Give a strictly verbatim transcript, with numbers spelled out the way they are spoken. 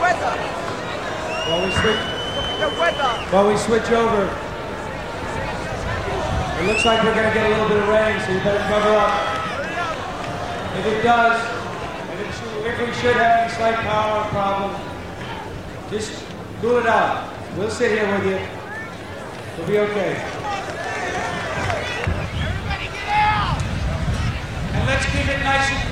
While we switch, while we switch over, it looks like we're going to get a little bit of rain, so you better cover up. If it does, if, it should, if we should have any slight power problem, just cool it out. We'll sit here with you. We'll be okay. Everybody get out! And let's keep it nice and